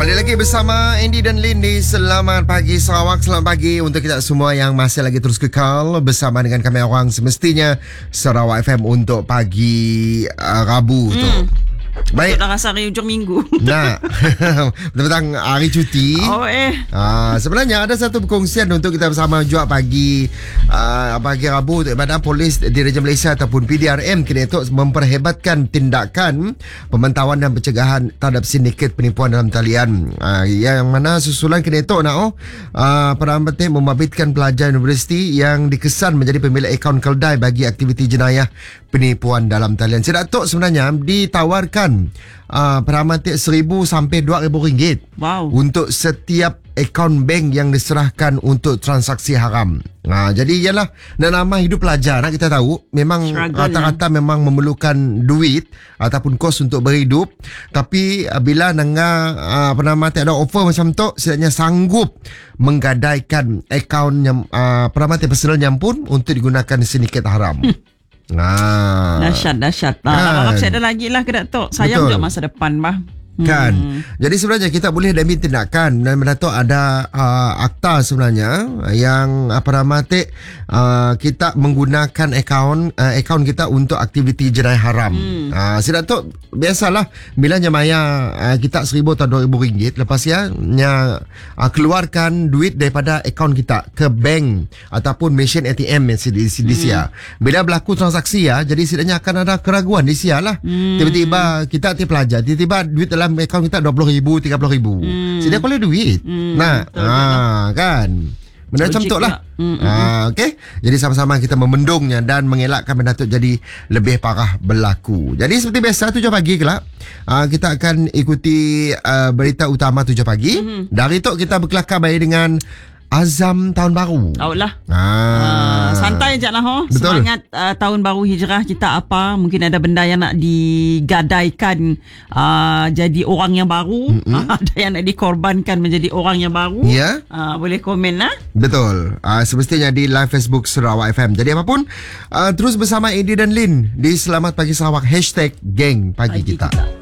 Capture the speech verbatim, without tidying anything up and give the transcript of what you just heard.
Balik lagi bersama Andy dan Lin di Selamat Pagi Sarawak. Selamat pagi untuk kita semua yang masih lagi terus kekal bersama dengan kami orang semestinya Sarawak F M untuk pagi uh, Rabu hmm. tu. Baik. Dah rasa hari hujung minggu. Nah, tentang hari cuti. Oh eh. Uh, sebenarnya ada satu perkongsian untuk kita bersama juga pagi uh, pagi Rabu untuk Badan Polis Diraja Malaysia ataupun P D R M kini untuk memperhebatkan tindakan pemantauan dan pencegahan terhadap sindiket penipuan dalam talian. Uh, yang mana susulan kini itu nak oh uh, Perdana Menteri membabitkan pelajar universiti yang dikesan menjadi pemilik akaun keldai bagi aktiviti jenayah penipuan dalam talian. Saya Datuk sebenarnya ditawarkan uh, Perdana Menteri seribu sampai dua ribu ringgit. Wow. Untuk setiap akaun bank yang diserahkan untuk transaksi haram. Nah, jadi ialah nama hidup pelajar nak kita tahu memang struggle rata-rata ya. Memang memerlukan duit ataupun kos untuk berhidup, tapi bila nengah uh, Perdana Menteri ada offer macam tu, setidaknya sanggup menggadaikan akaun yang uh, Perdana Menteri personalnya pun untuk digunakan sindiket haram. Nah, dahsyat dahsyat. Nah, kan. Kalau saya ada lagi lah ke Datuk. Sayang juga masa depan bah. Kan. Hmm. Jadi sebenarnya kita boleh ambil tindakan dan Datuk ada uh, akta sebenarnya yang apa nama tu uh, kita menggunakan akaun uh, akaun kita untuk aktiviti jenayah haram. Hmm. Uh, si Datuk biasalah bila nyamaya uh, kita seribu atau dua ribu ringgit, lepas ya nya uh, keluarkan duit daripada akaun kita ke bank ataupun mesin A T M di di sia. Hmm. Bila berlaku transaksi ya, jadi setidaknya akan ada keraguan di sia lah. Hmm. Tiba-tiba kita ti pelajar, tiba-tiba duit dalam akaun kita dua puluh ribu, tiga puluh ribu. Hmm. Sedia boleh duit. Hmm. Nah, ah, kan. Benda macam tu lah. Hmm, ah, okay. Jadi sama-sama kita memendungnya dan mengelakkan benda tu jadi lebih parah berlaku. Jadi seperti biasa tujuh pagi kelak, ah, kita akan ikuti uh, berita utama tujuh pagi. Hmm. Dari tu kita berkelakar baik dengan azam tahun baru. Tahu lah. Ah. Uh, santai je lah. Ho. Semangat uh, tahun baru hijrah kita apa. Mungkin ada benda yang nak digadaikan uh, jadi orang yang baru. Mm-hmm. Ada yang nak dikorbankan menjadi orang yang baru. Ya. Yeah. Uh, boleh komen lah. Betul. Uh, semestinya di live Facebook Sarawak F M. Jadi apapun, uh, terus bersama Andy dan Lin di Selamat Pagi Sarawak. Hashtag Geng Pagi, Pagi kita. kita.